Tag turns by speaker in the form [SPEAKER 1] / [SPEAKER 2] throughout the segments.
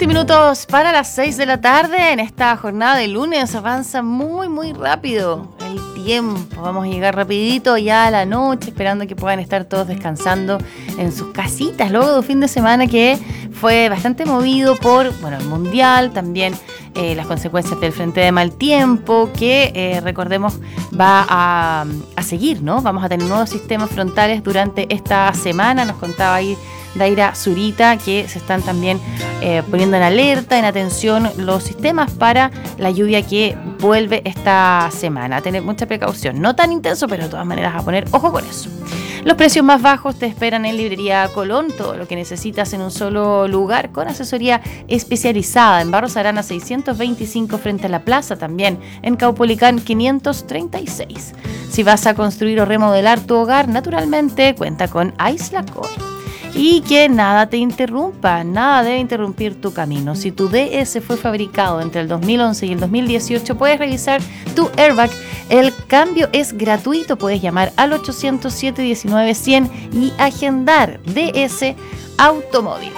[SPEAKER 1] 20 minutos para las 6 de la tarde. En esta jornada de lunes avanza muy rápido el tiempo. Vamos a llegar rapidito ya a la noche, esperando que puedan estar todos descansando en sus casitas luego de un fin de semana que fue bastante movido por el Mundial, también las consecuencias del frente de mal tiempo que recordemos va a seguir, ¿no? Vamos a tener nuevos sistemas frontales durante esta semana. Nos contaba ahí Daira Zurita que se están también poniendo en alerta, en atención los sistemas para la lluvia que vuelve esta semana. Tener mucha precaución, no tan intenso, pero de todas maneras a poner ojo con eso. Los precios más bajos te esperan en Librería Colón, todo lo que necesitas en un solo lugar, con asesoría especializada en Barros Arana 625 frente a la plaza, también en Caupolicán 536. Si vas a construir o remodelar tu hogar, naturalmente cuenta con Aislacor. Y que nada te interrumpa, nada debe interrumpir tu camino. Si tu DS fue fabricado entre el 2011 y el 2018, puedes revisar tu airbag. El cambio es gratuito, puedes llamar al 800-719-100 y agendar DS Automóviles.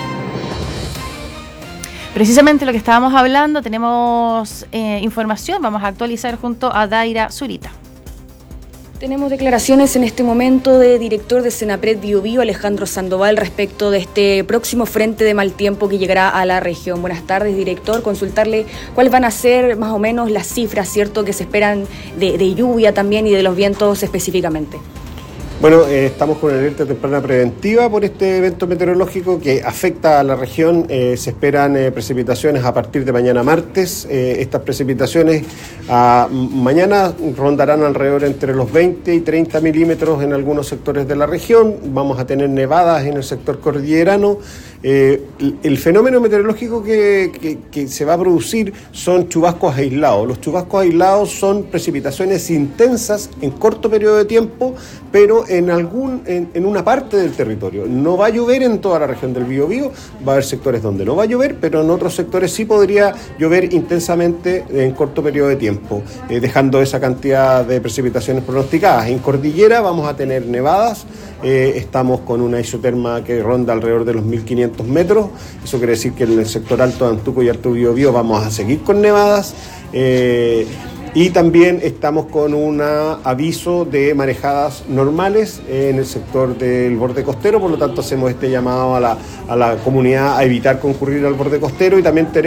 [SPEAKER 1] Precisamente lo que estábamos hablando, tenemos información, vamos a actualizar junto a Daira Zurita.
[SPEAKER 2] Tenemos declaraciones en este momento de director de Senapred Biobío, Alejandro Sandoval, respecto de este próximo frente de mal tiempo que llegará a la región. Buenas tardes, director. Consultarle cuáles van a ser más o menos las cifras, ¿cierto?, que se esperan de lluvia también y de los vientos específicamente.
[SPEAKER 3] Bueno, estamos con una alerta temprana preventiva por este evento meteorológico que afecta a la región. Se esperan precipitaciones a partir de mañana martes. Estas precipitaciones mañana rondarán alrededor entre los 20 y 30 milímetros en algunos sectores de la región. Vamos a tener nevadas en el sector cordillerano. El fenómeno meteorológico que se va a producir son chubascos aislados. Los chubascos aislados son precipitaciones intensas en corto periodo de tiempo, pero en una parte del territorio. No va a llover en toda la región del Biobío, va a haber sectores donde no va a llover, pero en otros sectores sí podría llover intensamente en corto periodo de tiempo, dejando esa cantidad de precipitaciones pronosticadas. En cordillera vamos a tener nevadas, estamos con una isoterma que ronda alrededor de los 1500 metros, eso quiere decir que en el sector alto de Antuco y Alto Biobío vamos a seguir con nevadas. Y también estamos con un aviso de marejadas normales en el sector del borde costero, por lo tanto hacemos este llamado a la comunidad a evitar concurrir al borde costero y también tenemos